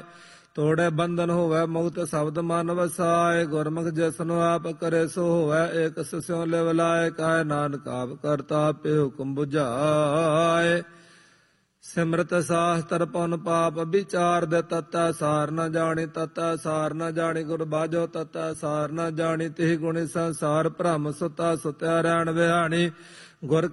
ਤੋੜੇ ਬੰਧਨ ਹੋਵੇ ਮੁਕਤ ਸ਼ਬਦ ਮਨ ਵਸਾਏ। ਗੁਰਮੁਖ ਜਿਸਨੂੰ ਆਪ ਕਰੇ ਸੋ ਹੋਵੇ ਏਕ ਸਿਉ ਲਿਵ ਲਾਇ। ਕਾਇ ਨਾਨਕ ਆਪ ਕਰਤਾ ਆਪੇ ਹੁਕਮ ਬੁਝਾਏ। ਸਿਮਰਤ ਸਾਸਤਰ ਪੁਨ ਪਾਪ ਵਿਚਾਰ ਦੇ ਤਤੈ ਸਾਰ ਨ ਜਾਣੀ। ਤਤੈ ਸਾਰ ਨ ਜਾਣੀ ਗੁਰ ਬਾਝੋ। ਤਤੈ ਸਾਰ ਨ ਜਾਣੀ ਤਿਹ ਗੁਣੀ ਸੰਸਾਰ ਭ੍ਰਮ ਸੁਤਾ ਸੁਤਿਆ ਰਹਿਣ ਵਿਹਾਣੀ। ਗੁਰ